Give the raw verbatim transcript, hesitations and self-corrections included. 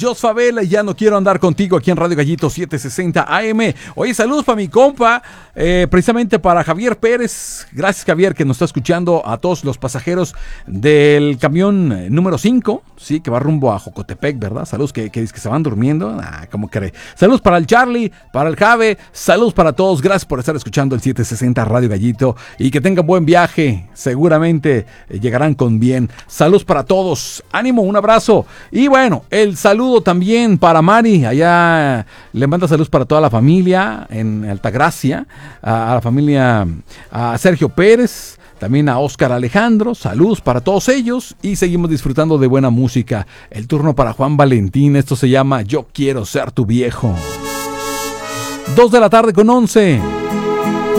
Jos Favela, ya no quiero andar contigo aquí en Radio Gallito setecientos sesenta A M. Oye, saludos para mi compa, eh, precisamente para Javier Pérez. Gracias, Javier, que nos está escuchando. A todos los pasajeros del camión número cinco, sí, que va rumbo a Jocotepec, ¿verdad? Saludos, que, que, que se van durmiendo. Ah, ¿cómo cree? Saludos para el Charlie, para el Jave. Saludos para todos. Gracias por estar escuchando el setecientos sesenta Radio Gallito. Y que tengan buen viaje. Seguramente eh, llegarán con bien. Saludos para todos. Ánimo, un abrazo. Y bueno, el saludo también para Mari, allá le manda saludos para toda la familia en Altagracia, a, a la familia, a Sergio Pérez, también a Óscar Alejandro, saludos para todos ellos y seguimos disfrutando de buena música. El turno para Juan Valentín, esto se llama Yo Quiero Ser Tu Viejo. Dos de la tarde con once.